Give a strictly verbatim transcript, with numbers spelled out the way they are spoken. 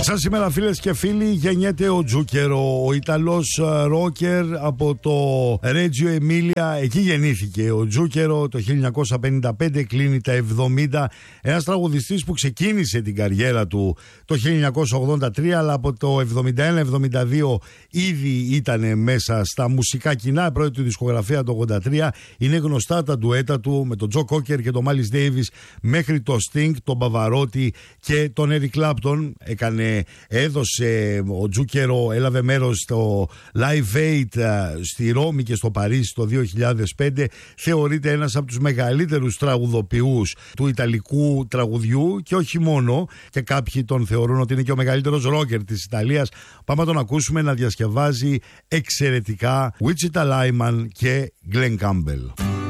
Σαν σήμερα, φίλες και φίλοι, γεννιέται ο Τζούκερο, ο Ιταλός ρόκερ από το Ρέτζιο Εμίλια. Εκεί γεννήθηκε ο Τζούκερο το χίλια εννιακόσια πενήντα πέντε, κλείνει τα εβδομήντα. Ένας τραγουδιστής που ξεκίνησε την καριέρα του το χίλια εννιακόσια ογδόντα τρία, αλλά από το εβδομήντα ένα εβδομήντα δύο ήδη ήταν μέσα στα μουσικά κοινά. Η πρώτη του δισκογραφία το ογδόντα τρία. Είναι γνωστά τα ντουέτα του με τον Τζο Κόκερ και τον Μάιλς Ντέιβις, μέχρι το Sting, τον Παβαρότη και τον Έρικ Κλάπτον. Έκανε Έδωσε ο Τζούκερο, έλαβε μέρος στο Live Aid στη Ρώμη και στο Παρίσι το δύο χιλιάδες πέντε. Θεωρείται ένας από τους μεγαλύτερους τραγουδοποιούς του ιταλικού τραγουδιού και όχι μόνο, και κάποιοι τον θεωρούν ότι είναι και ο μεγαλύτερος ρόκερ της Ιταλίας. Πάμε να τον ακούσουμε να διασκευάζει εξαιρετικά Wichita Lineman και Glen Campbell.